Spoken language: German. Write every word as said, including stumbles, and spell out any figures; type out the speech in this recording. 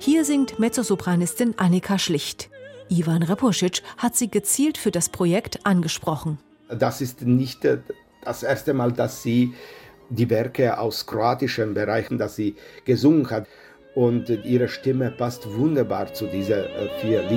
Hier singt Mezzosopranistin Annika Schlicht. Ivan Repošić hat sie gezielt für das Projekt angesprochen. Das ist nicht das erste Mal, dass sie die Werke aus kroatischen Bereichen, dass sie gesungen hat. Und ihre Stimme passt wunderbar zu diesen vier Liedern.